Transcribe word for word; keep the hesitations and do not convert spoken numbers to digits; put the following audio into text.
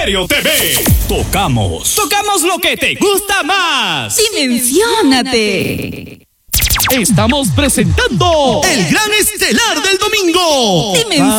Estéreo T V. Tocamos. Tocamos lo que te gusta más. Dimensiónate. Estamos presentando el gran estelar del domingo. Dimensiónate.